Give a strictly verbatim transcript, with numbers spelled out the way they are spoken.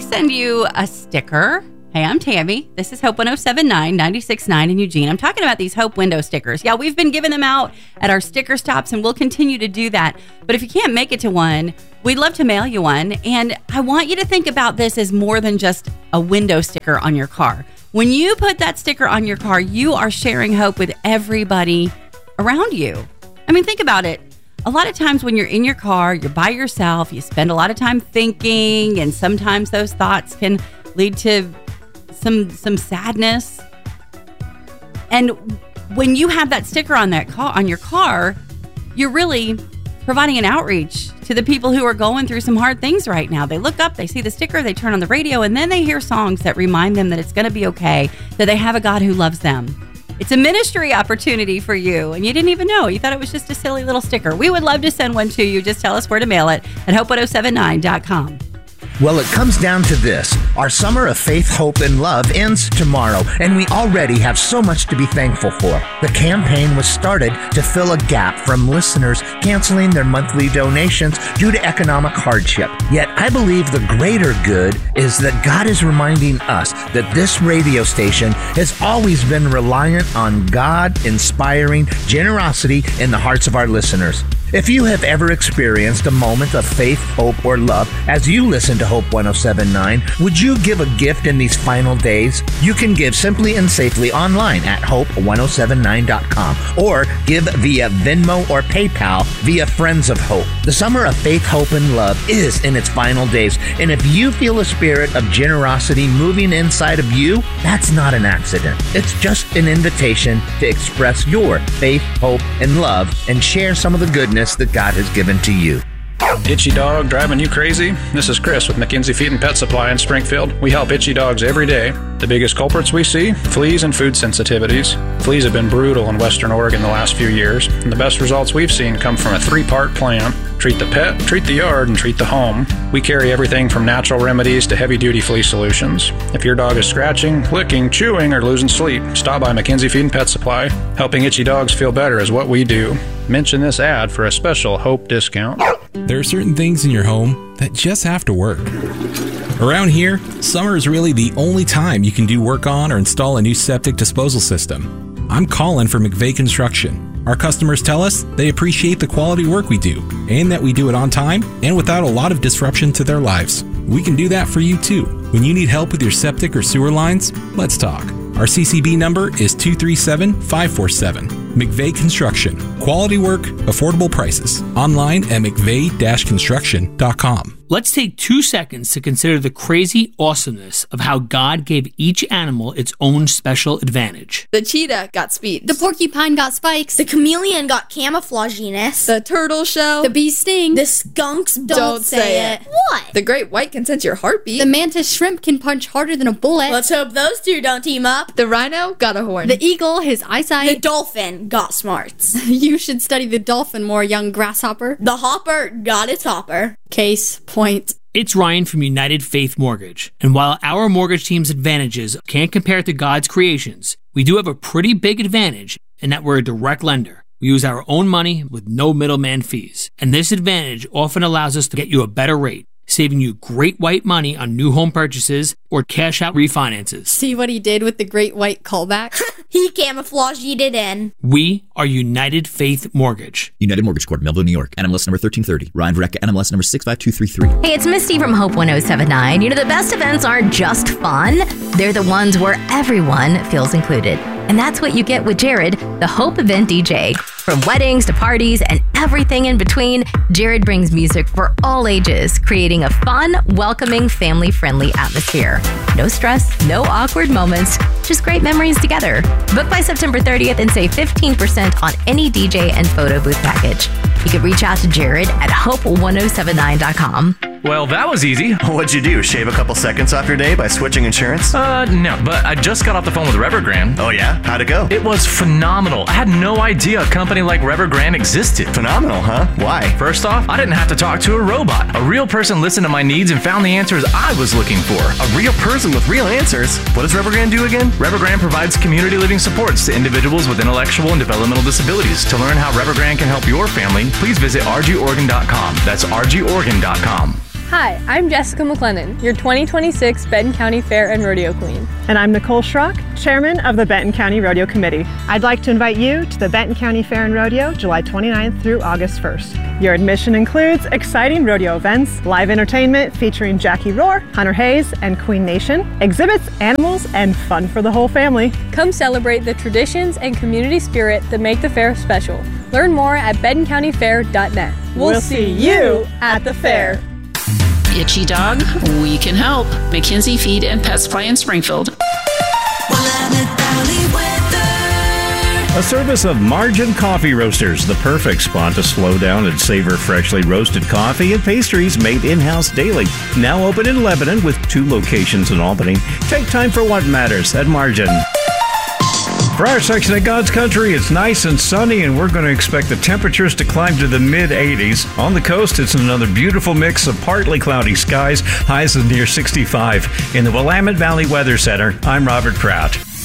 send you a sticker. Hey, I'm Tammy. This is Hope one oh seven point nine, ninety-six point nine in Eugene. I'm talking about these Hope window stickers. Yeah, we've been giving them out at our sticker stops, and we'll continue to do that. But if you can't make it to one, we'd love to mail you one. And I want you to think about this as more than just a window sticker on your car. When you put that sticker on your car, you are sharing hope with everybody around you. I mean, think about it. A lot of times when you're in your car, you're by yourself, you spend a lot of time thinking, and sometimes those thoughts can lead to some some sadness. And when you have that sticker on that car on your car, you're really providing an outreach to the people who are going through some hard things right now. They look up, they see the sticker, they turn on the radio, and then they hear songs that remind them that it's going to be okay, that they have a God who loves them. It's a ministry opportunity for you, and you didn't even know. You thought it was just a silly little sticker. We would love to send one to you. Just tell us where to mail it at hope one oh seven nine dot com. Well, it comes down to this. Our summer of faith, hope, and love ends tomorrow, and we already have so much to be thankful for. The campaign was started to fill a gap from listeners canceling their monthly donations due to economic hardship. Yet, I believe the greater good is that God is reminding us that this radio station has always been reliant on God-inspiring generosity in the hearts of our listeners. If you have ever experienced a moment of faith, hope, or love as you listen to Hope one oh seven point nine, would you give a gift in these final days? You can give simply and safely online at hope one oh seven nine dot com or give via Venmo or PayPal via Friends of Hope. The summer of faith, hope, and love is in its final days, and if you feel a spirit of generosity moving inside of you, that's not an accident. It's just an invitation to express your faith, hope, and love and share some of the goodness that God has given to you. Itchy dog driving you crazy? This is Chris with McKenzie Feed and Pet Supply in Springfield. We help itchy dogs every day. The biggest culprits we see? Fleas and food sensitivities. Fleas have been brutal in Western Oregon the last few years, and the best results we've seen come from a three-part plan. Treat the pet, treat the yard, and treat the home. We carry everything from natural remedies to heavy-duty flea solutions. If your dog is scratching, licking, chewing, or losing sleep, stop by McKenzie Feed and Pet Supply. Helping itchy dogs feel better is what we do. Mention this ad for a special Hope discount. There are certain things in your home that just have to work. Around here, summer is really the only time you can do work on or install a new septic disposal system. I'm Colin for McVeigh Construction. Our customers tell us they appreciate the quality work we do and that we do it on time and without a lot of disruption to their lives. We can do that for you too. When you need help with your septic or sewer lines, let's talk. Our C C B number is two three seven, five four seven. McVeigh Construction. Quality work, affordable prices. Online at mcveigh dash construction dot com. Let's take two seconds to consider the crazy awesomeness of how God gave each animal its own special advantage. The cheetah got speed. The porcupine got spikes. The chameleon got camouflaginess. The turtle shell. The bee sting. The skunks don't, Don't say, say it. it. What? The great white can sense your heartbeat. The mantis shrimp can punch harder than a bullet. Let's hope those two don't team up. The rhino got a horn. The eagle, his eyesight. The dolphin got smarts. You should study the dolphin more, young grasshopper. The hopper got its hopper. Case point. It's Ryan from United Faith Mortgage, and while our mortgage team's advantages can't compare to God's creations, we do have a pretty big advantage in that we're a direct lender. We use our own money with no middleman fees, and this advantage often allows us to get you a better rate, saving you great white money on new home purchases or cash out refinances. See what he did with the great white callback? He camouflaged it in. We are United Faith Mortgage. United Mortgage Corp, Melville, New York. N M L S number thirteen thirty. Ryan Verrecka, N M L S number six five two three three. Hey, it's Misty from Hope one oh seven point nine. You know, the best events aren't just fun. They're the ones where everyone feels included. And that's what you get with Jared, the Hope Event D J. From weddings to parties and everything in between, Jared brings music for all ages, creating a fun, welcoming, family-friendly atmosphere. No stress, no awkward moments, just great memories together. Book by September thirtieth and save fifteen percent on any D J and photo booth package. You can reach out to Jared at hope one oh seven nine dot com. Well, that was easy. What'd you do? Shave a couple seconds off your day by switching insurance? Uh, no, but I just got off the phone with Evergrande. Oh, yeah? How'd it go? It was phenomenal. I had no idea a company like Evergrande existed. Phenomenal, huh? Why? First off, I didn't have to talk to a robot. A real person listened to my needs and found the answers I was looking for. A real person with real answers? What does Evergrande do again? Evergrande provides community living supports to individuals with intellectual and developmental disabilities. To learn how Evergrande can help your family, please visit r g organ dot com. That's r g organ dot com. Hi, I'm Jessica McLennan, your twenty twenty-six Benton County Fair and Rodeo Queen. And I'm Nicole Schrock, Chairman of the Benton County Rodeo Committee. I'd like to invite you to the Benton County Fair and Rodeo, July twenty-ninth through August first. Your admission includes exciting rodeo events, live entertainment featuring Jackie Rohr, Hunter Hayes, and Queen Nation, exhibits, animals, and fun for the whole family. Come celebrate the traditions and community spirit that make the fair special. Learn more at benton county fair dot net. We'll, we'll see you at the fair. Itchy dog, we can help. McKenzie Feed and Pet Supply in Springfield. A service of Margin Coffee Roasters, the perfect spot to slow down and savor freshly roasted coffee and pastries made in-house daily. Now open in Lebanon with two locations in Albany. Take time for what matters at Margin. For our section of God's Country, it's nice and sunny, and we're going to expect the temperatures to climb to the mid eighties. On the coast, it's another beautiful mix of partly cloudy skies, highs of near sixty-five. In the Willamette Valley Weather Center, I'm Robert Pratt.